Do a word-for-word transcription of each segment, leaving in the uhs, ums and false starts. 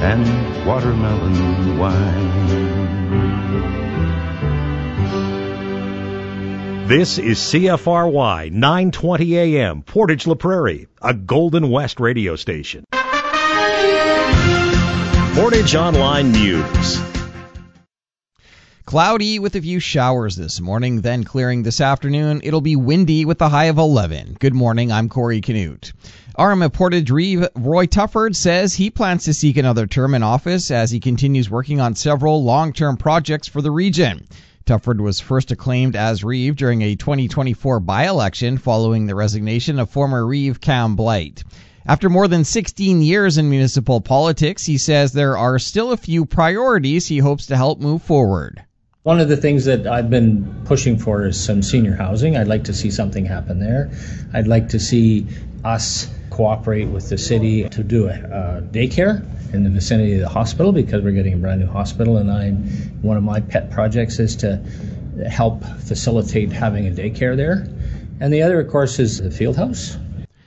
and watermelon wine. This is C F R Y nine twenty A M, Portage La Prairie, a Golden West radio station. Portage Online News. Cloudy with a few showers this morning, then clearing this afternoon. It'll be windy with a high of eleven. Good morning, I'm Corey Canute. R M of Portage Reeve, Roy Tufford, says he plans to seek another term in office as he continues working on several long-term projects for the region. Tufford was first acclaimed as Reeve during a twenty twenty-four by-election following the resignation of former Reeve Cam Blight. After more than sixteen years in municipal politics, he says there are still a few priorities he hopes to help move forward. One of the things that I've been pushing for is some senior housing. I'd like to see something happen there. I'd like to see us cooperate with the city to do a, a daycare in the vicinity of the hospital, because we're getting a brand new hospital, and I'm one of my pet projects is to help facilitate having a daycare there. And the other, of course, is the field house.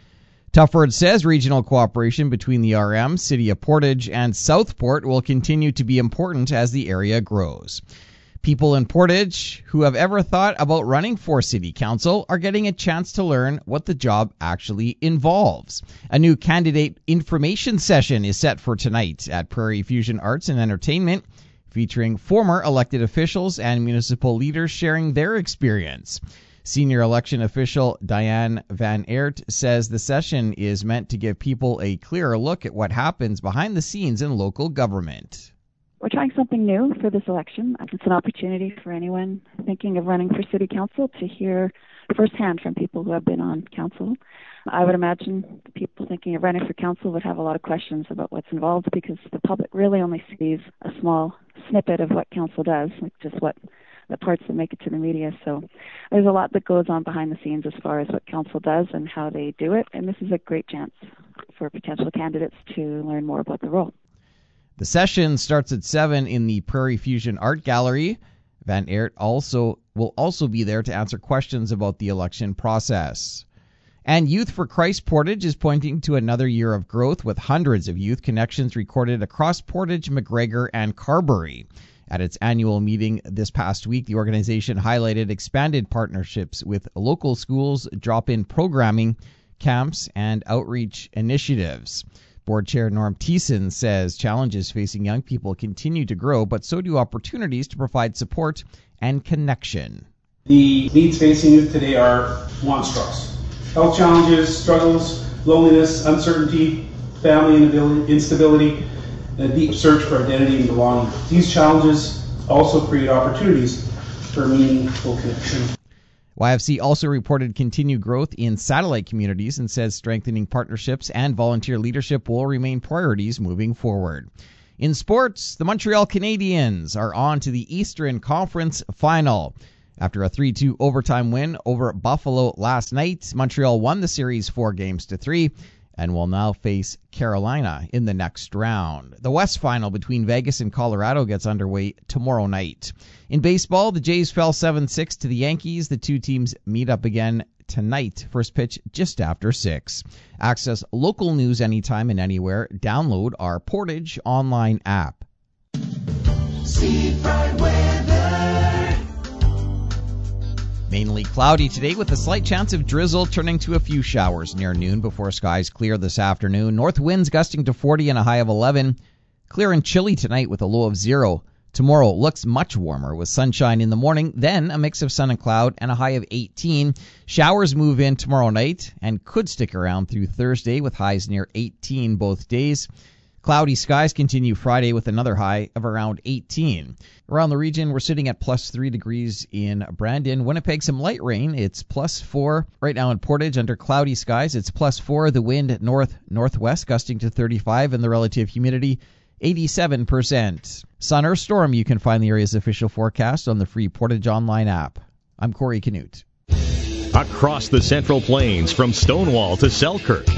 Tufford says regional cooperation between the R M, City of Portage, and Southport will continue to be important as the area grows. People in Portage who have ever thought about running for City Council are getting a chance to learn what the job actually involves. A new candidate information session is set for tonight at Prairie Fusion Arts and Entertainment, featuring former elected officials and municipal leaders sharing their experience. Senior election official Diane Van Aert says the session is meant to give people a clearer look at what happens behind the scenes in local government. We're trying something new for this election. It's an opportunity for anyone thinking of running for City Council to hear firsthand from people who have been on council. I would imagine the people thinking of running for council would have a lot of questions about what's involved, because the public really only sees a small snippet of what council does, like just what the parts that make it to the media. So there's a lot that goes on behind the scenes as far as what council does and how they do it, and this is a great chance for potential candidates to learn more about the role. The session starts at seven in the Prairie Fusion Art Gallery. Van Aert also will also be there to answer questions about the election process. And Youth for Christ Portage is pointing to another year of growth, with hundreds of youth connections recorded across Portage, McGregor, and Carberry. At its annual meeting this past week, the organization highlighted expanded partnerships with local schools, drop-in programming, camps, and outreach initiatives. Board Chair Norm Thiessen says challenges facing young people continue to grow, but so do opportunities to provide support and connection. The needs facing youth today are monstrous. Health challenges, struggles, loneliness, uncertainty, family instability, and a deep search for identity and belonging. These challenges also create opportunities for meaningful connection. Y F C also reported continued growth in satellite communities and says strengthening partnerships and volunteer leadership will remain priorities moving forward. In sports, the Montreal Canadiens are on to the Eastern Conference Final. After a three two overtime win over Buffalo last night, Montreal won the series four games to three and will now face Carolina in the next round. The West Final between Vegas and Colorado gets underway tomorrow night. In baseball, the Jays fell seven six to the Yankees. The two teams meet up again tonight. First pitch just after six. Access local news anytime and anywhere. Download our Portage online app. Seafront weather. Mainly cloudy today with a slight chance of drizzle turning to a few showers near noon before skies clear this afternoon. North winds gusting to forty and a high of eleven. Clear and chilly tonight with a low of zero. Tomorrow looks much warmer with sunshine in the morning, then a mix of sun and cloud and a high of eighteen. Showers move in tomorrow night and could stick around through Thursday with highs near eighteen both days. Cloudy skies continue Friday with another high of around eighteen. Around the region, we're sitting at plus three degrees in Brandon. Winnipeg, some light rain. It's plus four. Right now in Portage, under cloudy skies, it's plus four. The wind north-northwest gusting to thirty-five, and the relative humidity eighty-seven percent. Sun or storm, you can find the area's official forecast on the free Portage Online app. I'm Corey Canute. Across the Central Plains from Stonewall to Selkirk,